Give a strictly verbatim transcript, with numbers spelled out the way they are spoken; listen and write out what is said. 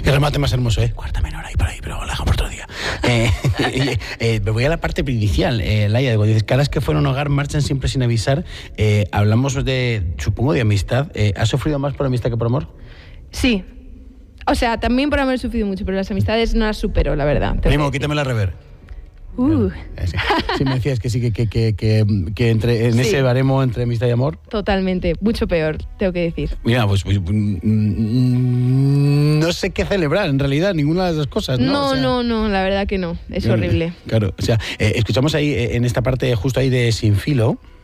Qué remate más hermoso, ¿eh? Cuarta menor ahí por ahí, pero lo dejamos por otro día. Eh, eh, eh, me voy a la parte inicial, eh, Laia. Digo, dices, caras que fueron hogar marchan siempre sin avisar. Eh, hablamos de, supongo, de amistad. Eh, ¿Has sufrido más por amistad que por amor? Sí. O sea, también por haber sufrido mucho, pero las amistades no las supero, la verdad. Primo, quítame la rever. Uh. Sí, sí, me decías que sí, que, que, que, que, que entre, en sí. ese baremo entre amistad y amor. Totalmente, mucho peor, tengo que decir. Mira, pues, pues mm, no sé qué celebrar, en realidad, ninguna de las dos cosas, ¿no? No, o sea, no, no, la verdad que no, es horrible. Claro, o sea, eh, escuchamos ahí, en esta parte justo ahí de Sin Filo,